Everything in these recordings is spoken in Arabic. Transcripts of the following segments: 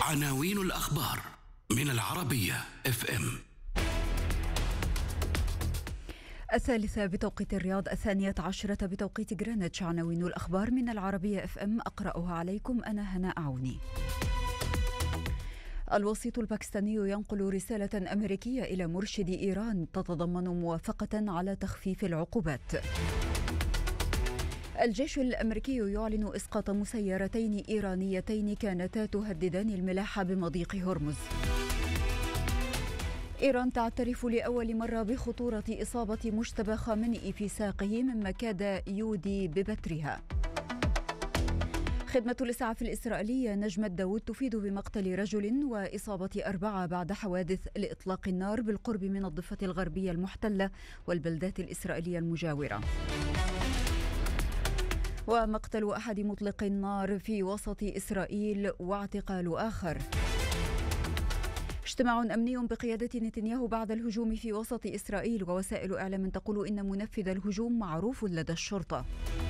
عناوين الأخبار من العربية FM. 1:00 بتوقيت الرياض، 12:00 بتوقيت غرينتش. عناوين الأخبار من العربية FM أقرأها عليكم أنا هناء عوني. الوسيط الباكستاني ينقل رسالة أمريكية إلى مرشد إيران تتضمن موافقة على تخفيف العقوبات. الجيش الأمريكي يعلن إسقاط مسيرتين إيرانيتين كانتا تهددان الملاحة بمضيق هرمز. إيران تعترف لأول مرة بخطورة إصابة مجتبى خامنئي في ساقه مما كاد يودي ببترها. خدمة الإسعاف الإسرائيلية نجمة داود تفيد بمقتل رجل وإصابة 4 بعد حوادث لإطلاق النار بالقرب من الضفة الغربية المحتلة والبلدات الإسرائيلية المجاورة. ومقتل أحد مطلقي النار في وسط إسرائيل واعتقال آخر. اجتماع أمني بقيادة نتنياهو بعد الهجوم في وسط إسرائيل، ووسائل إعلام تقول إن منفذ الهجوم معروف لدى الشرطة.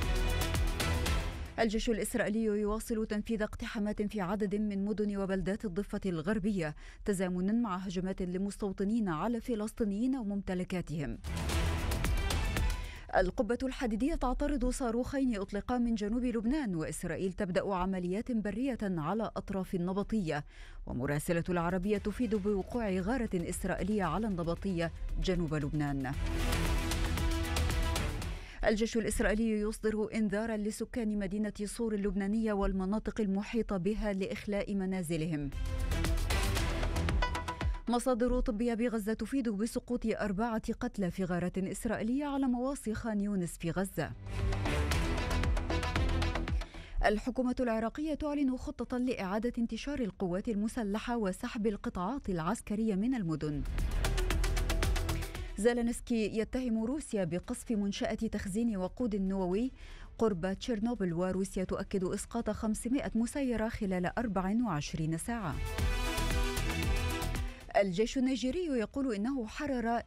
الجيش الإسرائيلي يواصل تنفيذ اقتحامات في عدد من مدن وبلدات الضفة الغربية تزامنا مع هجمات لمستوطنين على فلسطينيين وممتلكاتهم. القبة الحديدية تعترض صاروخين أطلقا من جنوب لبنان، وإسرائيل تبدأ عمليات برية على أطراف النبطية. ومراسلة العربية تفيد بوقوع غارة إسرائيلية على النبطية جنوب لبنان. الجيش الإسرائيلي يصدر إنذارا لسكان مدينة صور اللبنانية والمناطق المحيطة بها لإخلاء منازلهم. مصادر طبية بغزة تفيد بسقوط 4 قتلى في غارة إسرائيلية على مواصي خان يونس في غزة. الحكومة العراقية تعلن خطة لإعادة انتشار القوات المسلحة وسحب القطاعات العسكرية من المدن. زيلينسكي يتهم روسيا بقصف منشأة تخزين وقود نووي قرب تشيرنوبل، وروسيا تؤكد إسقاط 500 مسيرة خلال 24 ساعة. الجيش النيجيري يقول إنه حرر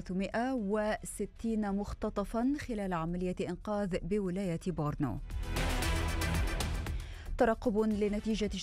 360 مختطفا خلال عملية إنقاذ بولاية بورنو. ترقب لنتيجة